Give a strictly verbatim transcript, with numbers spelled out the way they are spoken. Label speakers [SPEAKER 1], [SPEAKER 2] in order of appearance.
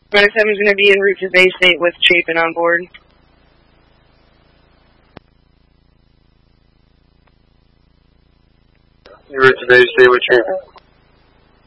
[SPEAKER 1] ninety-seven is going to be en route to Bay State with Chapin on board.
[SPEAKER 2] En route to Bay State with Chapin.